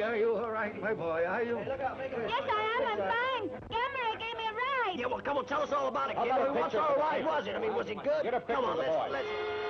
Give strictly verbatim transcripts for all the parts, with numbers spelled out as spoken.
are you all right, my boy? Are you? Hey, look out, make it. Yes, I am. I'm fine. Gamera gave me a ride. Yeah, well, come on, tell us all about it, kid. I mean, what sort of ride was it? I mean, was it good? Get a picture come on, of the let's, boy. let's...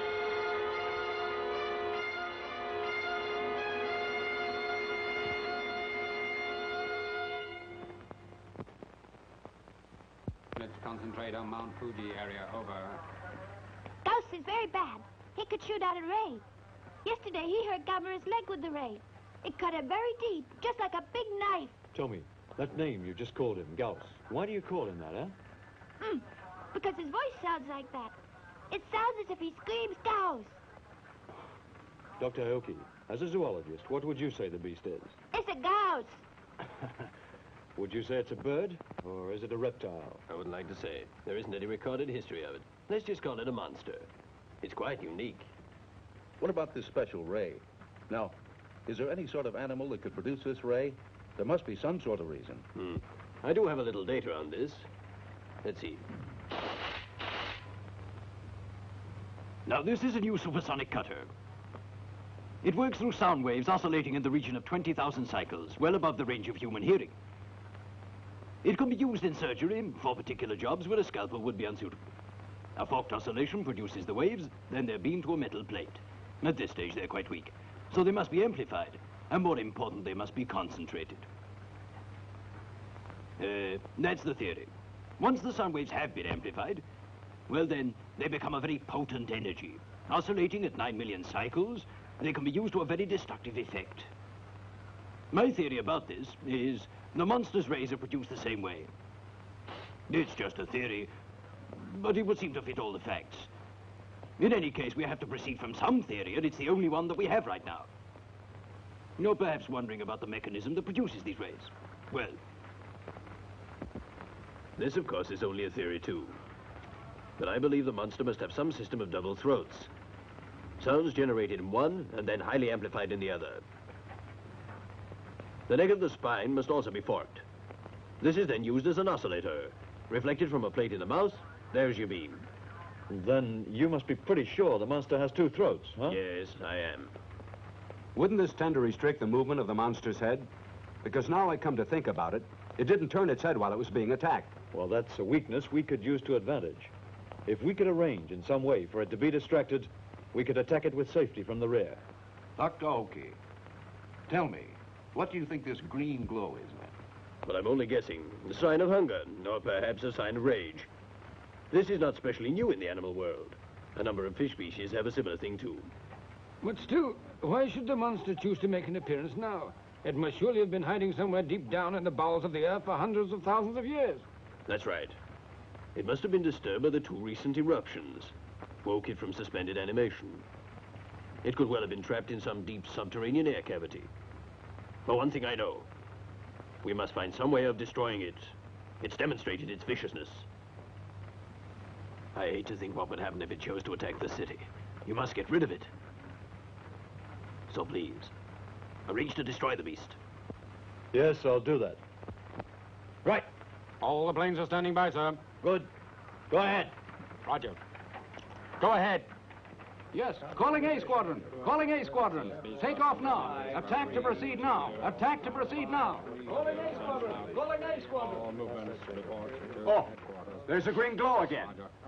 Let's concentrate on Mount Fuji area, over. Gauss is very bad. He could shoot out a ray. Yesterday, he hurt Gamera's leg with the ray. It cut her very deep, just like a big knife. Tommy, that name you just called him, Gauss. Why do you call him that, huh? Hmm, because his voice sounds like that. It sounds as if he screams Gauss. Doctor Aoki, as a zoologist, what would you say the beast is? It's a Gauss. Would you say it's a bird, or is it a reptile? I wouldn't like to say. There isn't any recorded history of it. Let's just call it a monster. It's quite unique. What about this special ray? Now, is there any sort of animal that could produce this ray? There must be some sort of reason. Hmm. I do have a little data on this. Let's see. Now, this is a new supersonic cutter. It works through sound waves oscillating in the region of twenty thousand cycles, well above the range of human hearing. It can be used in surgery for particular jobs where a scalpel would be unsuitable. A forked oscillation produces the waves, then they're beamed to a metal plate. At this stage, they're quite weak, so they must be amplified, and more important, they must be concentrated. Uh, that's the theory. Once the sound waves have been amplified, well then, they become a very potent energy. Oscillating at nine million cycles, they can be used to a very destructive effect. My theory about this is the monster's rays are produced the same way. It's just a theory, but it would seem to fit all the facts. In any case, we have to proceed from some theory, and it's the only one that we have right now. You're perhaps wondering about the mechanism that produces these rays. Well, this, of course, is only a theory, too. But I believe the monster must have some system of double throats. Sounds generated in one, and then highly amplified in the other. The neck of the spine must also be forked. This is then used as an oscillator. Reflected from a plate in the mouth, there's your beam. Then you must be pretty sure the monster has two throats, huh? Yes, I am. Wouldn't this tend to restrict the movement of the monster's head? Because now I come to think about it, it didn't turn its head while it was being attacked. Well, that's a weakness we could use to advantage. If we could arrange in some way for it to be distracted, we could attack it with safety from the rear. Doctor Aoki, tell me, what do you think this green glow is, man? But I'm only guessing. A sign of hunger, or perhaps a sign of rage. This is not specially new in the animal world. A number of fish species have a similar thing, too. But still, why should the monster choose to make an appearance now? It must surely have been hiding somewhere deep down in the bowels of the earth for hundreds of thousands of years. That's right. It must have been disturbed by the two recent eruptions. Woke it from suspended animation. It could well have been trapped in some deep subterranean air cavity. But one thing I know. We must find some way of destroying it. It's demonstrated its viciousness. I hate to think what would happen if it chose to attack the city. You must get rid of it. So please, arrange to destroy the beast. Yes, I'll do that. Right. All the planes are standing by, sir. Good. Go ahead. Roger. Go ahead. Yes, calling A Squadron. Calling A Squadron. Take off now. Attack to proceed now. Attack to proceed now. Calling A Squadron. Calling A Squadron. Oh, there's a green glow again.